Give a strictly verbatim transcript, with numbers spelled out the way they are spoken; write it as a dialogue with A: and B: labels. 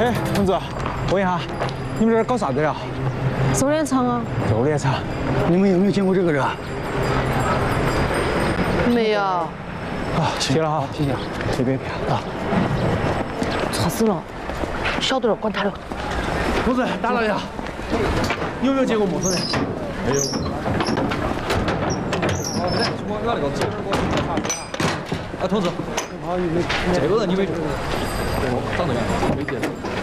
A: 哎，同志，问一下，你们这儿搞啥子的？
B: 肉联厂啊。
A: 肉联厂，
C: 你们有没有见过这个人？
B: 没有。
A: 啊，谢了哈，
C: 谢谢。
A: 随便点啊。
B: 吵死了，晓得了，管他了。
C: 同志，打扰一下，有没有见过陌生人？
D: 没有。我那个这边给我检查一下。啊，同志，这个人你没见过？长得样子没见过。